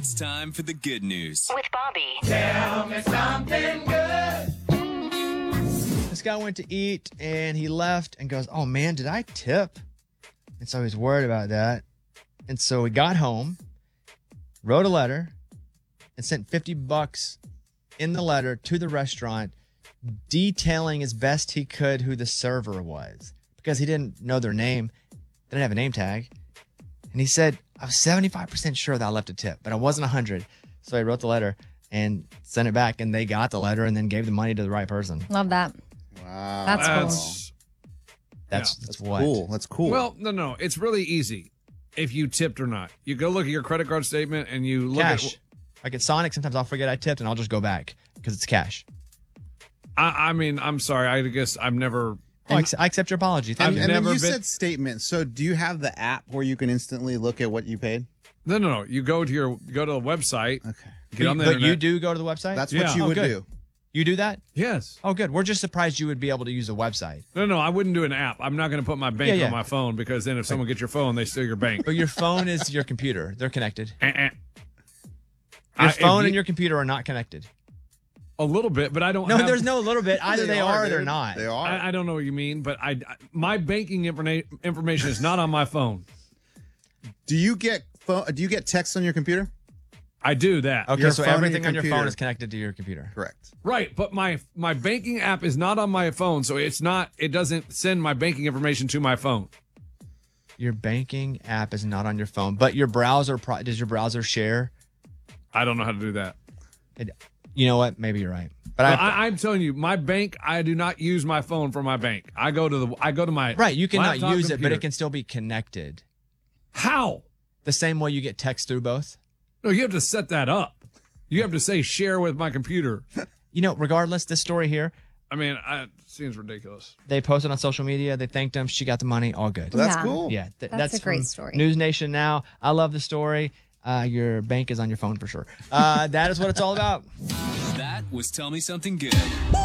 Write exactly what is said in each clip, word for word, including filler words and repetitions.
It's time for the good news with Bobby. Tell me something good. This guy went to eat and he left and goes, oh man, did I tip? And so he's worried about that. And so he got home, wrote a letter, and sent fifty bucks in the letter to the restaurant, detailing as best he could who the server was because he didn't know their name. They didn't have a name tag. And he said, I was seventy-five percent sure that I left a tip, but I wasn't one hundred. So he wrote the letter and sent it back, and they got the letter and then gave the money to the right person. Love that. Wow. That's cool. That's, That's, yeah. that's what? Cool. That's cool. well, no, no. It's really easy if you tipped or not. You go look at your credit card statement and you look Cash. at. Like at Sonic, sometimes I'll forget I tipped and I'll just go back because it's cash. I, I mean, I'm sorry. I guess I've never. Oh, I, accept, I accept your apology. Thank and, you. and then never you been- said statement. So do you have the app where you can instantly look at what you paid? No, no, no. You go to your go to a website. Okay. Get on the but internet. you do go to the website? That's Yeah. what you Oh, would good. do. You do that? Yes. Oh, good. We're just surprised you would be able to use a website. No, no. I wouldn't do an app. I'm not going to put my bank Yeah, yeah. on my phone because then if someone gets your phone, they steal your bank. But your phone is your computer. They're connected. Eh, eh. Your I- if phone you- and your computer are not connected. a little bit, but I don't. No, have, there's no little bit. Either they, are or they're dude. not. They are. I, I don't know what you mean, but I, I- my banking informa- information is not on my phone. do you get phone? Do you get text on your computer? I do that. Okay, Your so phone and everything your on your phone computer. is connected to your computer. Correct. Right, but my my banking app is not on my phone, so it's not. It doesn't send my banking information to my phone. Your banking app is not on your phone, but your browser, pro- does your browser share? I don't know how to do that. It, you know what? Maybe you're right. But But I, I, I'm telling you, my bank. I do not use my phone for my bank. I go to the. I go to my. right, you cannot laptop use it, but computer. it can still be connected. How? The same way you get text through both. No, you have to set that up. You have to say share with my computer. You know, regardless, this story here, I mean, I, it seems ridiculous. they posted on social media. They thanked him. She got the money. All good. Well, that's Yeah. cool. Yeah, th- That's that's, a great from story. News Nation now. I love the story. Uh, your bank is on your phone for sure. Uh, that is what it's all about. That was Tell Me Something Good.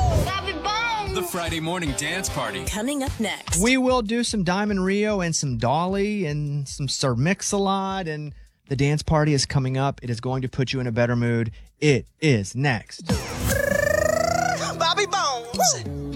The Friday morning dance party. Coming up next. We will do some Diamond Rio and some Dolly and some Sir Mix-a-Lot, and the dance party is coming up. It is going to put you in a better mood. It is next. Bobby Bones.